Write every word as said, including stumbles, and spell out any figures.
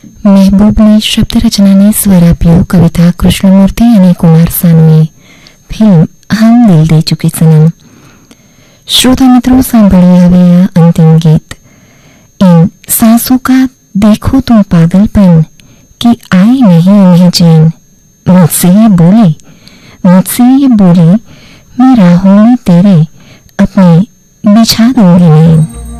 महबूब ने शब्द रचना ने स्वर आपयो, कविता कृष्णमूर्ति आणि कुमार सानू, फिल्म हम दिल दे चुके सनम। श्रोता मित्रों, सांभळिए हवे आ अंतिम गीत। इन सांसों का देखो तुम पागलपन कि आई नहीं उन्हें चैन। मुझसे ये बोली मुझसे ये बोली मैं राहों में तेरे अपने बिछा दूंगी नैन।